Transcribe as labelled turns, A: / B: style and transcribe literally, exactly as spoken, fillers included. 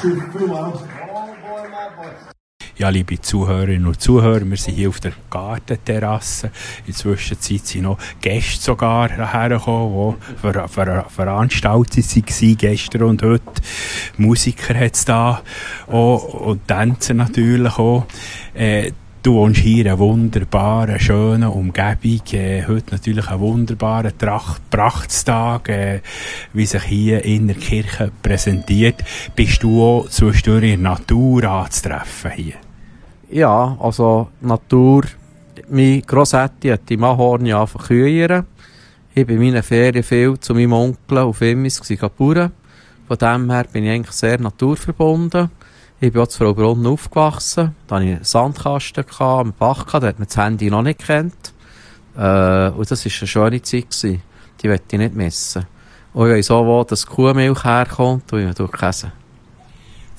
A: Ja, liebe Zuhörerinnen und Zuhörer, wir sind hier auf der Gartenterrasse. In der Zwischenzeit sind noch Gäste sogar hergekommen, die ver- ver- veranstaltet waren, gestern und heute. Musiker hat es da auch, und Tänzer natürlich auch. Äh, Du wohnst hier in einer wunderbaren, schönen Umgebung. Äh, heute natürlich ein wunderbarer Tracht- Prachtstag, äh, wie sich hier in der Kirche präsentiert. Bist du auch zwischendurch in der Natur anzutreffen hier?
B: Ja, also Natur. Mein Grossetti hat im Ahorn ja verkühen. Ich bin in meinen Ferien viel zu meinem Onkel auf Immis bauern. Von dem her bin ich eigentlich sehr naturverbunden. Ich bin auch zu Frau Brunnen aufgewachsen. Da hatte ich einen Sandkasten, einen Bach, da hat man das Handy noch nicht gekannt. Äh, und das war eine schöne Zeit gewesen. Die möchte ich nicht missen. Und ich weiss auch, wo das Kuhmilch herkommt und ich Käse.